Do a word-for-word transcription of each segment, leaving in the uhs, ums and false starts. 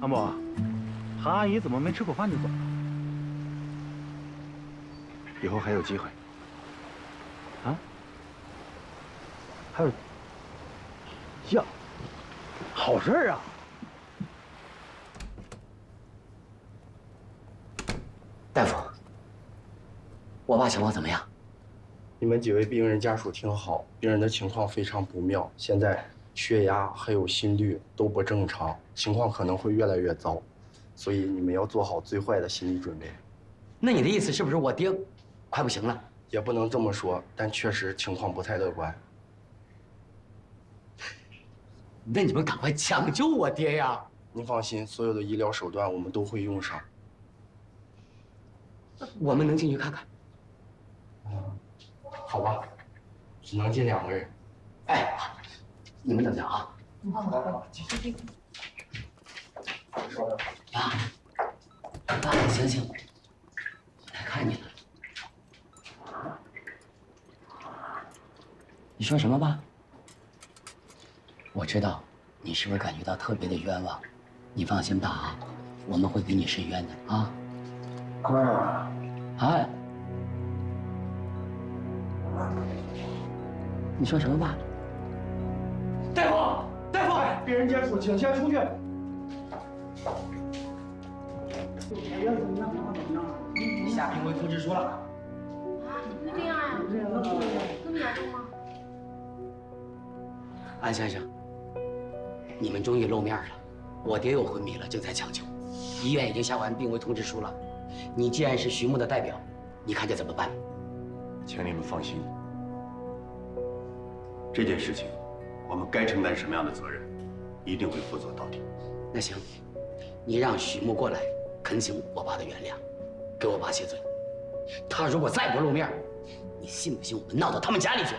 韩伯，韩阿姨怎么没吃过饭就走了？以后还有机会。啊？还有呀，好事儿啊！ 大夫，我爸情况怎么样？ 你们几位病人家属听好，病人的情况非常不妙，现在血压还有心率都不正常，情况可能会越来越糟，所以你们要做好最坏的心理准备。 那你的意思是不是我爹快不行了？ 也不能这么说，但确实情况不太乐观。 那你们赶快抢救我爹呀！ 您放心，所有的医疗手段我们都会用上。 我们能进去看看？ 嗯，好吧，只能进两个人。 哎，你们等着啊！爸，爸，醒醒！来看你了。你说什么，爸？我知道，你是不是感觉到特别的冤枉？你放心吧啊，我们会给你伸冤的啊。 啊， 哎，你说什么，爸？大夫，大夫， 病人家属，请先出去。 下病危通知书了。 啊，就这样呀？这么严重吗？ 安先生，你们终于露面了。我爹又昏迷了，正在抢救，医院已经下完病危通知书了。你既然是徐木的代表，你看这怎么办？ 请你们放心，这件事情我们该承担什么样的责任，一定会负责到底。 那行，你让许木过来恳请我爸的原谅，给我爸谢罪。他如果再不露面，你信不信我们闹到他们家里去？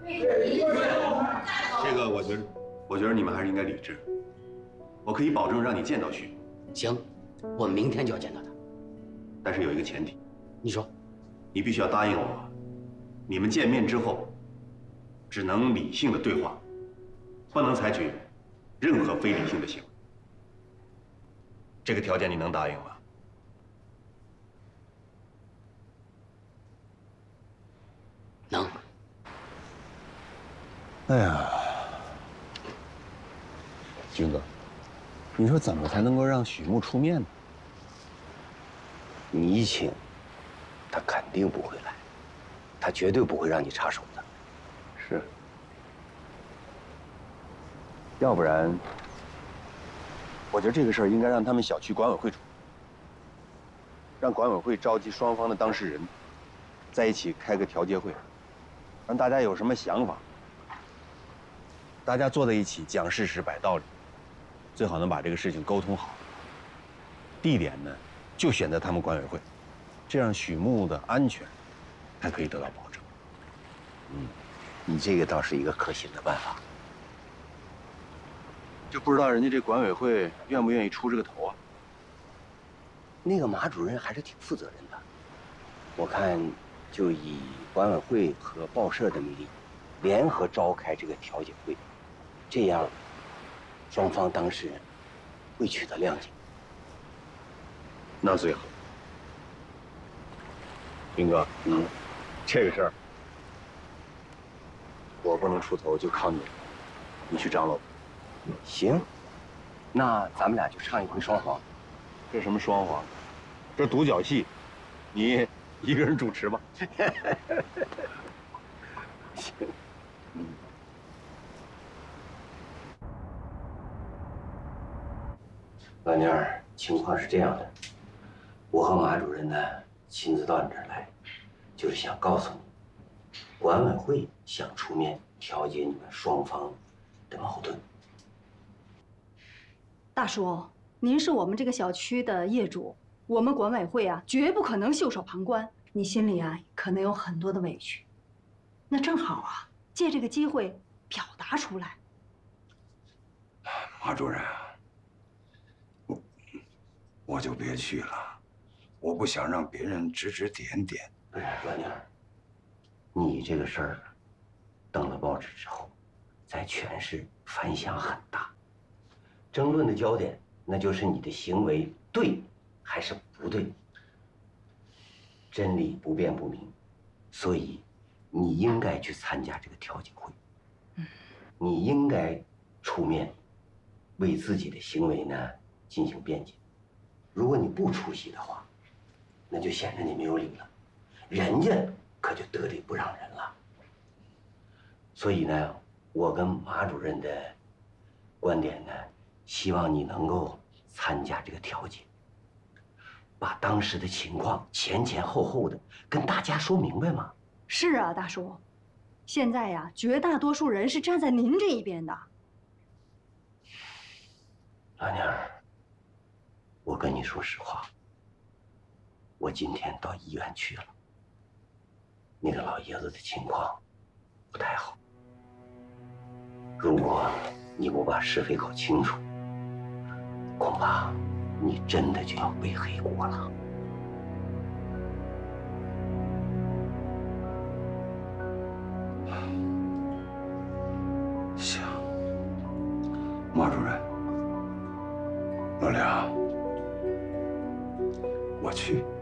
这个我觉得，我觉得你们还是应该理智。我可以保证让你见到许木。 行，我明天就要见到他。 但是有一个前提， 你说， 你必须要答应我，你们见面之后，只能理性的对话，不能采取任何非理性的行为。这个条件你能答应吗？ 能。 哎呀，军哥，你说怎么才能够让许木出面呢？ 你一请，他肯定不会来，他绝对不会让你插手的。 是。要不然，我觉得这个事儿应该让他们小区管委会处理，让管委会召集双方的当事人，在一起开个调解会，让大家有什么想法，大家坐在一起讲事实、摆道理，最好能把这个事情沟通好。地点呢，就选择他们管委会，这样许木的安全才可以得到保证。 嗯，你这个倒是一个可行的办法。 就不知道人家这管委会愿不愿意出这个头啊？ 那个马主任还是挺负责任的，我看就以管委会和报社的名义，联合召开这个调解会，这样双方当事人会取得谅解。 那最好。兵哥，嗯，这个事儿我不能出头，就靠你了。你去张罗。 行，那咱们俩就唱一回双簧。 这什么双簧？这独角戏，你一个人主持吧。 行， 嗯。 老妞儿，情况是这样的，我和马主任呢亲自到你这儿来，就是想告诉你，管委会想出面调解你们双方的矛盾。 大叔，您是我们这个小区的业主，我们管委会啊，绝不可能袖手旁观。你心里啊，可能有很多的委屈，那正好啊，借这个机会表达出来。 马主任，我我就别去了，我不想让别人指指点点。 不是老妞儿，你这个事儿登了报纸之后，在全市反响很大，争论的焦点那就是你的行为对还是不对。真理不辩不明，所以你应该去参加这个调解会。你应该出面为自己的行为呢进行辩解。如果你不出席的话，那就显得你没有理了，人家可就得理不让人了。所以呢，我跟马主任的观点呢，希望你能够参加这个调解，把当时的情况前前后后的跟大家说明白嘛。 是啊，大叔，现在呀，绝大多数人是站在您这一边的。 老娘儿，我跟你说实话，我今天到医院去了，那个老爷子的情况不太好。如果你不把是非搞清楚，恐怕你真的就要背黑锅了。 行，马主任，老梁，我去。